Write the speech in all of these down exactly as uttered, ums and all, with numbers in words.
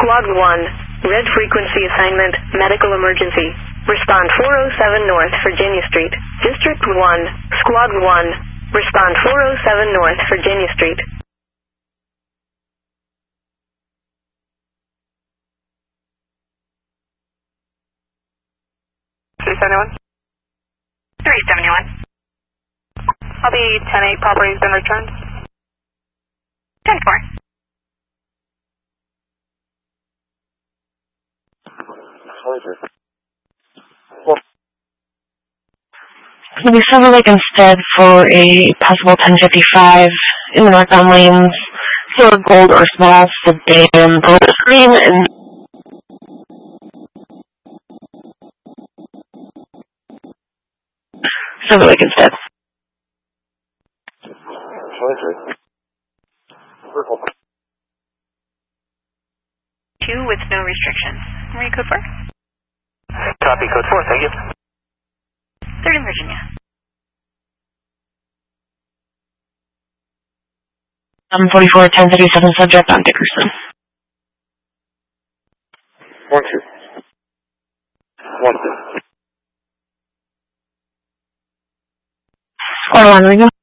Squad one, red frequency assignment, medical emergency. Respond four oh seven North Virginia Street. District one, Squad one, respond four oh seven North Virginia Street. three seventy-one? three seventy-one. I'll be ten eight, property's been returned. ten four. Maybe Silver Lake instead for a possible ten fifty-five in the northbound lanes. Silver Gold or small sedan, gold green, and Silver Lake instead. Two with no restrictions. Marie code four? Copy, code four, thank you. Third in Virginia. Um, forty-four, ten thirty-seven, subject on Dickerson. One, two. One, two. Squad one, Ringo.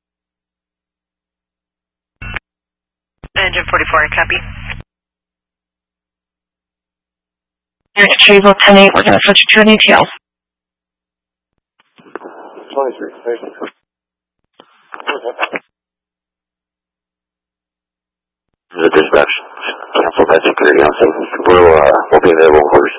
Engine forty-four, copy. Here to Treeville ten eight, we're going to switch to an A T L. twenty-three, thank you. The dispatch, cancel that security on seven. We'll, uh, we'll be available for